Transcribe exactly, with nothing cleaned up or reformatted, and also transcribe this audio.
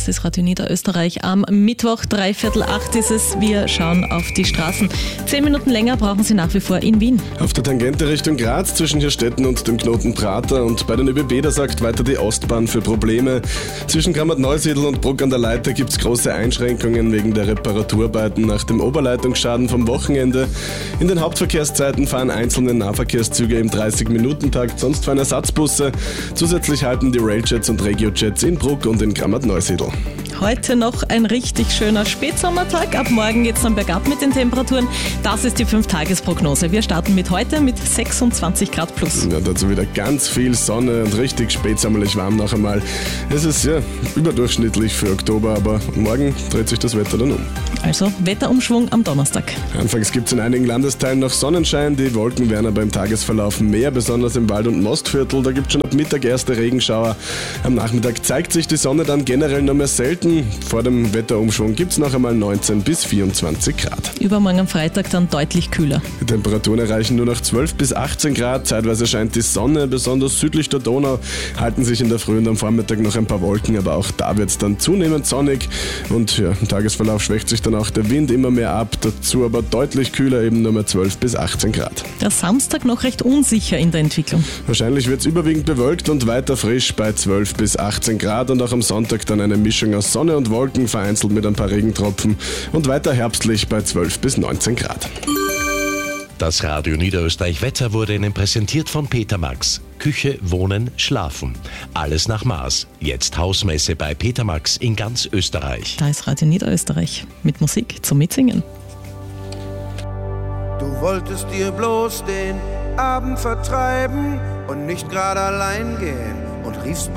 Das ist Radio Niederösterreich. Am Mittwoch, dreiviertel acht ist es. Wir schauen auf die Straßen. Zehn Minuten länger brauchen Sie nach wie vor in Wien. Auf der Tangente Richtung Graz zwischen Hirstetten und dem Knoten Prater und bei den ÖBB, da sorgt weiter die Ostbahn für Probleme. Zwischen Grammat-Neusiedl und Bruck an der Leiter gibt es große Einschränkungen wegen der Reparaturarbeiten nach dem Oberleitungsschaden vom Wochenende. In den Hauptverkehrszeiten fahren einzelne Nahverkehrszüge im dreißig-Minuten-Takt, sonst fahren Ersatzbusse. Zusätzlich halten die Railjets und Regiojets in Bruck und in Grammat-Neusiedl. Heute noch ein richtig schöner Spätsommertag. Ab morgen geht es dann bergab mit den Temperaturen. Das ist die fünf-Tages-Prognose. Wir starten mit heute mit sechsundzwanzig Grad plus. Ja, dazu wieder ganz viel Sonne und richtig spätsommerlich warm noch einmal. Es ist ja überdurchschnittlich für Oktober, aber morgen dreht sich das Wetter dann um. Also Wetterumschwung am Donnerstag. Anfangs gibt es in einigen Landesteilen noch Sonnenschein. Die Wolken werden aber im Tagesverlauf mehr, besonders im Wald- und Mostviertel. Da gibt es schon ab Mittag erste Regenschauer. Am Nachmittag zeigt sich die Sonne dann generell nur mehr selten. Vor dem Wetterumschwung gibt es noch einmal neunzehn bis vierundzwanzig Grad. Übermorgen am Freitag dann deutlich kühler. Die Temperaturen erreichen nur noch zwölf bis achtzehn Grad. Zeitweise scheint die Sonne, besonders südlich der Donau halten sich in der Früh und am Vormittag noch ein paar Wolken, aber auch da wird es dann zunehmend sonnig. Und ja, im Tagesverlauf schwächt sich dann auch der Wind immer mehr ab, dazu aber deutlich kühler, eben nur mehr zwölf bis achtzehn Grad. Der Samstag noch recht unsicher in der Entwicklung. Wahrscheinlich wird es überwiegend bewölkt und weiter frisch bei zwölf bis achtzehn Grad und auch am Sonntag dann eine Mischung aus Sonne und Wolken, vereinzelt mit ein paar Regentropfen und weiter herbstlich bei zwölf bis neunzehn Grad. Das Radio Niederösterreich Wetter wurde Ihnen präsentiert von Peter Max. Küche, Wohnen, Schlafen. Alles nach Maß. Jetzt Hausmesse bei Peter Max in ganz Österreich. Da ist Radio Niederösterreich mit Musik zum Mitsingen. Du wolltest dir bloß den Abend vertreiben und nicht gerade allein gehen und riefst